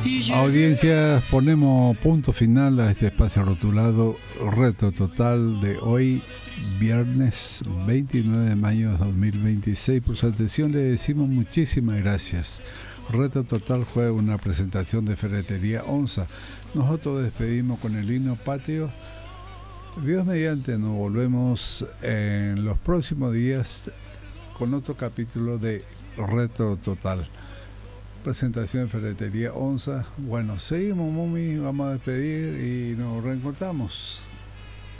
Audiencias, ponemos punto final a este espacio rotulado Reto Total de hoy, viernes 29 de mayo de 2026. Por su atención le decimos muchísimas gracias. Reto Total fue una presentación de Ferretería Onza. Nosotros despedimos con el himno patrio. Dios mediante, nos volvemos en los próximos días con otro capítulo de Reto Total. Presentación de Ferretería Onza. Bueno, seguimos, Mumi, vamos a despedir y nos reencontramos.